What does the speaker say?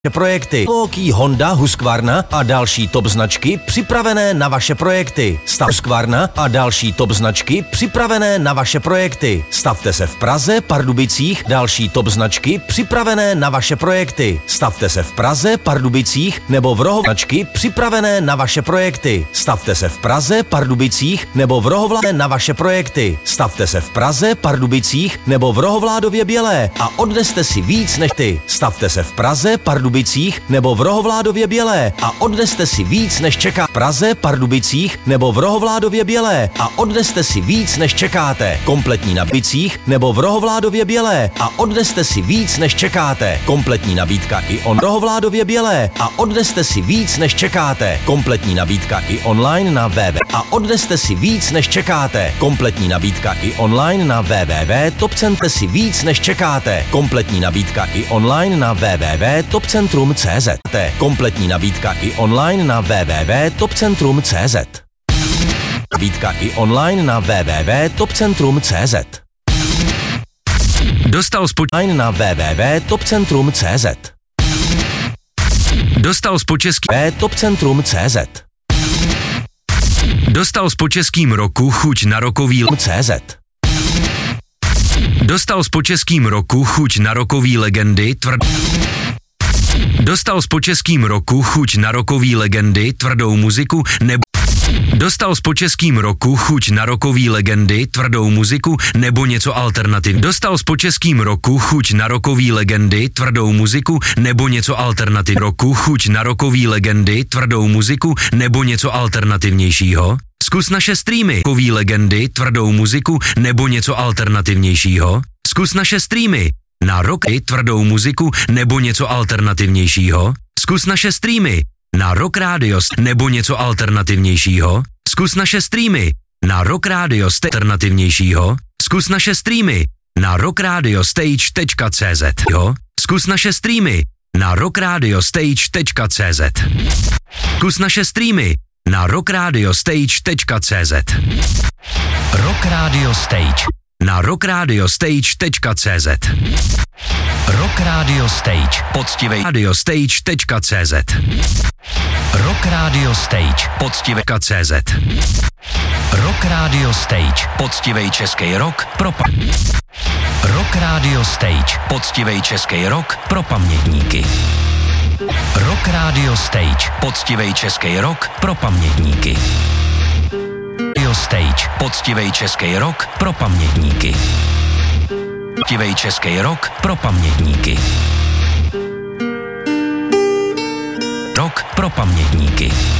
projekty. Milwaukee, Honda, Husqvarna a další top značky připravené na vaše projekty. Husqvarna a další top značky připravené na vaše projekty. Stavte se v Praze, Pardubicích, další top značky připravené na vaše projekty. Stavte se v Praze, Pardubicích nebo v Rohovlačky připravené na vaše projekty. Stavte se v Praze, Pardubicích nebo v Rohovládově na vaše projekty. Stavte se v Praze, Pardubicích nebo v Rohovládově Bělé a odneste si víc než ty. Stavte se v Praze, Pardubicích nebo v Rohovládově Bělé a odneste si víc než čeká. V Praze, Pardubicích nebo v Rohovládově Bělé a odneste si víc než čekáte. Kompletní nabídcích nebo v Rohovládově Bělé a odneste si víc než čekáte. Kompletní nabídka i on Rohovládově Bělé a odneste si víc než čekáte. Kompletní nabídka i online na www a odneste si víc než čekáte. Kompletní nabídka i online na www.topcenter si víc než čekáte. Kompletní nabídka i online na www.topcentrum.cz. Kompletní nabídka i online na www.topcentrum.cz. Nabídka i online na www.topcentrum.cz. Dostal online na www.topcentrum.cz. Dostal s počeským topcentrum.cz. Dostal s počeským roku chuť na rokový CZ. Dostal s počeským roku chuť na rokový legendy Dostal s počeským roku chuť na rokový legendy, tvrdou muziku nebo Dostal s počeským roku chuť na rokový legendy, tvrdou muziku nebo něco alternativ. Dostal s počeským roku chuť na rokový legendy, tvrdou muziku nebo něco alternativ. Roku chuť na rokový legendy, tvrdou muziku nebo něco alternativnějšího. Zkus naše streamy. Rokový legendy, tvrdou muziku nebo něco alternativnějšího. Zkus naše streamy. Na roky, tvrdou muziku nebo něco alternativnějšího. Zkus naše streamy. Na Rock Radio nebo něco alternativnějšího. Zkus naše streamy. Na Rock Radio alternativnějšího. Zkus naše streamy. Na rockradiostage.cz. Zkus naše streamy. Na rockradiostage.cz. Zkus naše streamy. Na rockradiostage.cz. Rock Radio Stage. Na rockradiostage.cz. Rock Radio Stage. Poctivej radiostage.cz. Rock Radio Stage. Poctivej.cz. Rock Radio Stage. Poctivej český rock pro Rock Radio Stage. Poctivej český rock pro pamětníky. Rock Radio Stage. Poctivej český rock pro pamětníky. Radio Stage. Poctivej český rock pro pamětníky. Poctivej český rock pro pamětníky. Rock pro pamětníky.